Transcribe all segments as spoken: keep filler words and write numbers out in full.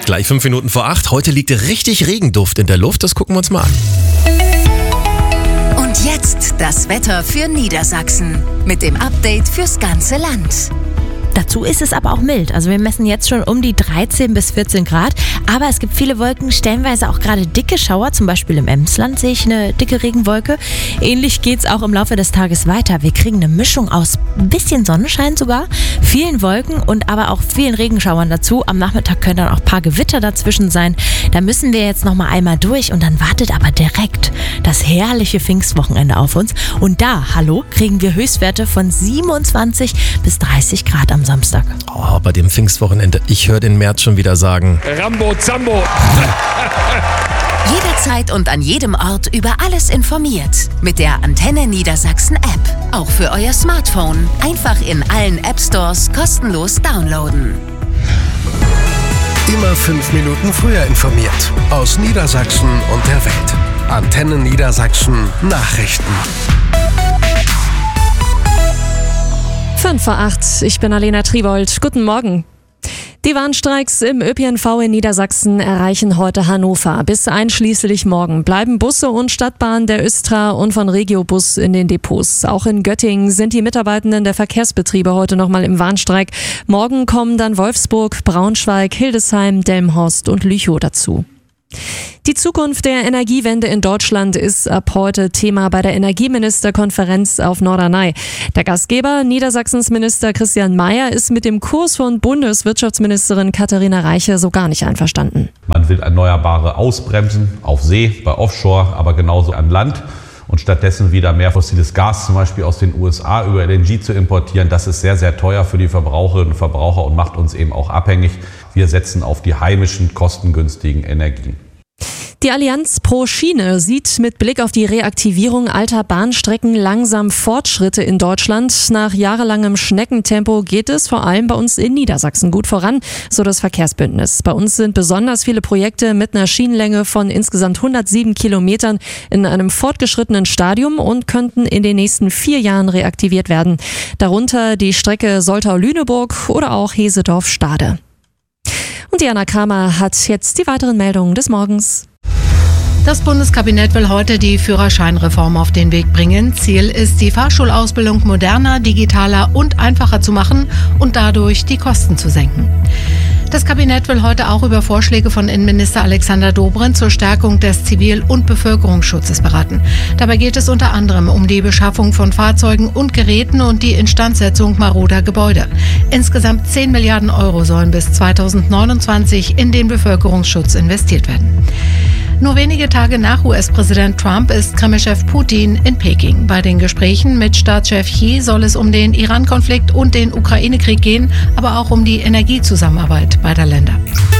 Gleich fünf Minuten vor acht. Heute liegt richtig Regenduft in der Luft. Das gucken wir uns mal an. Und jetzt das Wetter für Niedersachsen mit dem Update fürs ganze Land. Dazu ist es aber auch mild. Also wir messen jetzt schon um die dreizehn bis vierzehn Grad. Aber es gibt viele Wolken, stellenweise auch gerade dicke Schauer. Zum Beispiel im Emsland sehe ich eine dicke Regenwolke. Ähnlich geht es auch im Laufe des Tages weiter. Wir kriegen eine Mischung aus ein bisschen Sonnenschein sogar, vielen Wolken und aber auch vielen Regenschauern dazu. Am Nachmittag können dann auch ein paar Gewitter dazwischen sein. Da müssen wir jetzt noch mal einmal durch und dann wartet aber direkt das herrliche Pfingstwochenende auf uns. Und da, hallo, kriegen wir Höchstwerte von siebenundzwanzig bis dreißig Grad am Samstag. Oh, bei dem Pfingstwochenende, ich höre den März schon wieder sagen. Rambo Zambo. Jederzeit und an jedem Ort über alles informiert. Mit der Antenne Niedersachsen App. Auch für euer Smartphone. Einfach in allen App Stores kostenlos downloaden. Immer fünf Minuten früher informiert. Aus Niedersachsen und der Welt. Antenne Niedersachsen Nachrichten. fünf vor acht, ich bin Alena Tribold. Guten Morgen. Die Warnstreiks im Ö P N V in Niedersachsen erreichen heute Hannover. Bis einschließlich morgen bleiben Busse und Stadtbahn der Östra und von Regiobus in den Depots. Auch in Göttingen sind die Mitarbeitenden der Verkehrsbetriebe heute nochmal im Warnstreik. Morgen kommen dann Wolfsburg, Braunschweig, Hildesheim, Delmenhorst und Lüchow dazu. Die Zukunft der Energiewende in Deutschland ist ab heute Thema bei der Energieministerkonferenz auf Norderney. Der Gastgeber, Niedersachsens Minister Christian Mayer, ist mit dem Kurs von Bundeswirtschaftsministerin Katharina Reiche so gar nicht einverstanden. Man will Erneuerbare ausbremsen, auf See, bei Offshore, aber genauso an Land. Und stattdessen wieder mehr fossiles Gas, zum Beispiel aus den U S A über L N G zu importieren. Das ist sehr, sehr teuer für die Verbraucherinnen und Verbraucher und macht uns eben auch abhängig. Wir setzen auf die heimischen, kostengünstigen Energien. Die Allianz pro Schiene sieht mit Blick auf die Reaktivierung alter Bahnstrecken langsam Fortschritte in Deutschland. Nach jahrelangem Schneckentempo geht es vor allem bei uns in Niedersachsen gut voran, so das Verkehrsbündnis. Bei uns sind besonders viele Projekte mit einer Schienenlänge von insgesamt hundertsieben Kilometern in einem fortgeschrittenen Stadium und könnten in den nächsten vier Jahren reaktiviert werden. Darunter die Strecke Soltau-Lüneburg oder auch Hesedorf-Stade. Und Diana Kramer hat jetzt die weiteren Meldungen des Morgens. Das Bundeskabinett will heute die Führerscheinreform auf den Weg bringen. Ziel ist, die Fahrschulausbildung moderner, digitaler und einfacher zu machen und dadurch die Kosten zu senken. Das Kabinett will heute auch über Vorschläge von Innenminister Alexander Dobrindt zur Stärkung des Zivil- und Bevölkerungsschutzes beraten. Dabei geht es unter anderem um die Beschaffung von Fahrzeugen und Geräten und die Instandsetzung maroder Gebäude. Insgesamt zehn Milliarden Euro sollen bis zweitausendneunundzwanzig in den Bevölkerungsschutz investiert werden. Nur wenige Tage nach U S-Präsident Trump ist Kreml-Chef Putin in Peking. Bei den Gesprächen mit Staatschef Xi soll es um den Iran-Konflikt und den Ukraine-Krieg gehen, aber auch um die Energiezusammenarbeit beider Länder.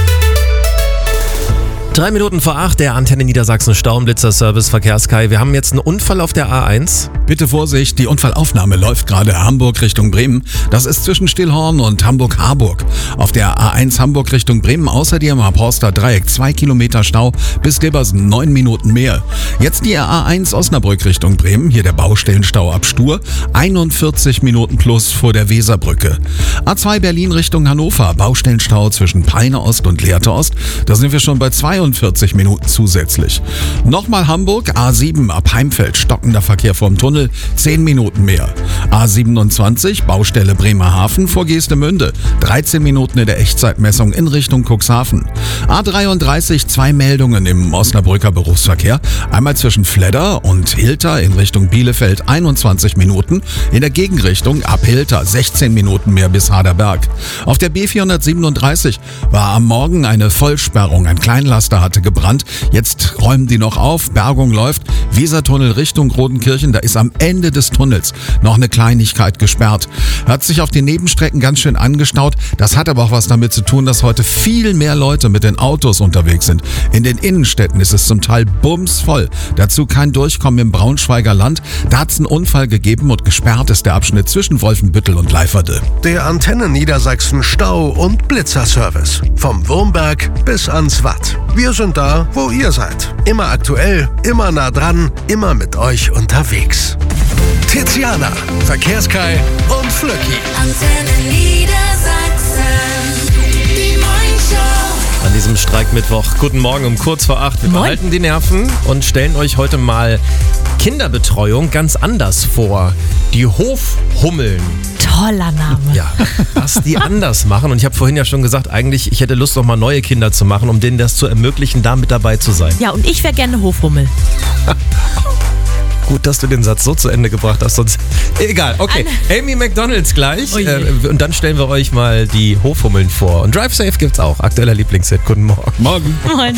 Drei Minuten vor acht, der Antenne Niedersachsen Stauenblitzer-Service Verkehrskai. Wir haben jetzt einen Unfall auf der A eins. Bitte Vorsicht, die Unfallaufnahme läuft gerade Hamburg Richtung Bremen. Das ist zwischen Stillhorn und Hamburg-Harburg. Auf der A eins Hamburg Richtung Bremen außerdem am Horster Dreieck zwei Kilometer Stau, bis Gilbersen neun Minuten mehr. Jetzt die A eins Osnabrück Richtung Bremen, hier der Baustellenstau ab Stur, einundvierzig Minuten plus vor der Weserbrücke. A zwei Berlin Richtung Hannover, Baustellenstau zwischen Peine Ost und Lehrte Ost, da sind wir schon bei zweiundvierzig Minuten zusätzlich. Nochmal Hamburg, A sieben ab Heimfeld, stockender Verkehr vorm Tunnel, zehn Minuten mehr. A siebenundzwanzig, Baustelle Bremerhaven vor Geestemünde, dreizehn Minuten in der Echtzeitmessung in Richtung Cuxhaven. A dreiunddreißig, zwei Meldungen im Osnabrücker Berufsverkehr, einmal zwischen Fledder und Hilter in Richtung Bielefeld einundzwanzig Minuten, in der Gegenrichtung ab Hilter sechzehn Minuten mehr bis Haderberg. Auf der B vierhundertsiebenunddreißig war am Morgen eine Vollsperrung, ein Kleinlaster hatte gebrannt, jetzt räumen die noch auf, Bergung läuft, Wesertunnel Richtung Rodenkirchen, da ist am Ende des Tunnels noch eine Kleinigkeit gesperrt. Hat sich auf den Nebenstrecken ganz schön angestaut, das hat aber auch was damit zu tun, dass heute viel mehr Leute mit den Autos unterwegs sind. In den Innenstädten ist es zum Teil bumsvoll, dazu kein Durchkommen im Braunschweiger Land, da hat es einen Unfall gegeben und gesperrt ist der Abschnitt zwischen Wolfenbüttel und Leiferde. Der Antenne Niedersachsen Stau- und Blitzerservice. Vom Wurmberg bis ans Watt. Wir sind da, wo ihr seid. Immer aktuell, immer nah dran, immer mit euch unterwegs. Tiziana, Verkehrskai und Flöcki. Antenne Niedersachsen, die Morningshow. An diesem diesem Streikmittwoch. Guten Morgen um kurz vor acht. Wir Moin. behalten die Nerven und stellen euch heute mal Kinderbetreuung ganz anders vor. Die Hofhummeln. Toller Name. Ja, was die anders machen. Und ich habe vorhin ja schon gesagt, eigentlich, ich hätte Lust, noch mal neue Kinder zu machen, um denen das zu ermöglichen, da mit dabei zu sein. Ja, und ich wäre gerne Hofhummel. Gut, dass du den Satz so zu Ende gebracht hast, sonst... Egal, okay. Amy McDonalds gleich. Oh je. Äh, und dann stellen wir euch mal die Hofhummeln vor. Und Drive Safe gibt's auch. Aktueller Lieblingshit. Guten Morgen. Morgen. Moin.